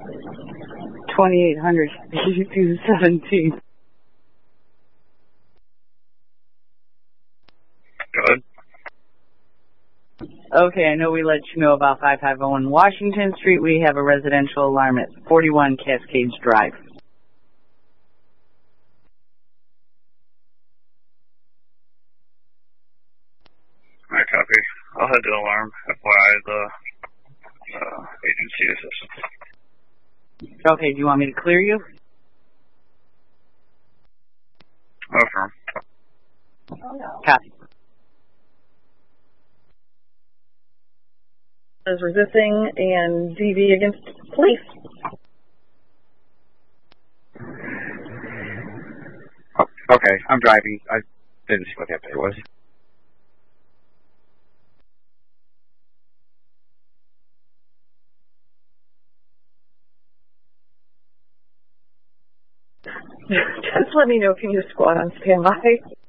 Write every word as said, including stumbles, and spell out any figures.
twenty-eight hundred eighty-two seventeen. Good. Okay, I know we let you know about five five zero one Washington Street. We have a residential alarm at forty-one Cascades Drive. I copy. I'll head to the alarm. F Y I, the uh, agency assistant. Okay, do you want me to clear you? Affirm. Copy. Is resisting and D V against police. Oh, okay, I'm driving. I didn't see what the update was. Just let me know if you need a squad on standby.